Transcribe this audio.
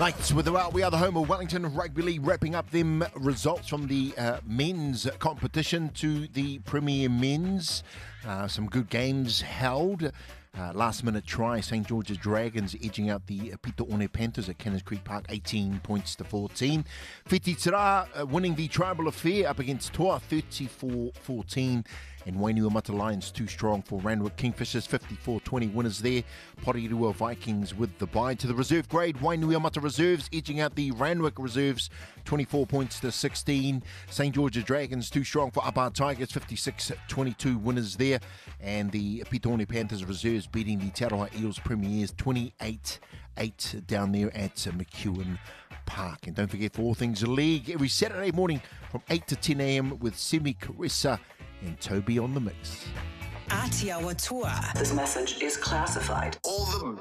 Knights with we are the home of Wellington Rugby League, wrapping up them results from the men's competition to the Premier Men's. Some good games held. Last minute try, St George's Dragons edging out the Pito One Panthers at Cannons Creek Park, 18 points to 14. Whiti Tira winning the Tribal Affair up against Toa, 34-14. And Wainuiomata Lions too strong for Randwick Kingfishers, 54-20 winners there. Porirua Vikings with the bye. To the reserve grade, Wainuiomata Reserves edging out the Randwick Reserves, 24 points to 16. St George's Dragons too strong for Upper Tigers, 56-22 winners there. And the Pito One Panthers Reserves beating the Te Aroha Eels Premiers 28-8 down there at McEwen Park. And don't forget, for all things league, every Saturday morning from 8 to 10 a.m. with Semi Carissa and Toby on the mix. Atiawa Tour. This message is classified. All the